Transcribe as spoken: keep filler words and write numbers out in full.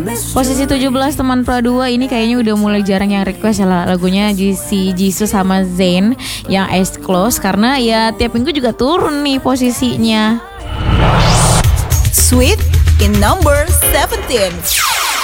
Posisi tujuh belas teman Pradua ini kayaknya udah mulai jarang yang request ya lagunya si Jisoo sama Zayn yang Eyes Closed, karena ya tiap minggu juga turun nih posisinya. Sweet in number seventeen.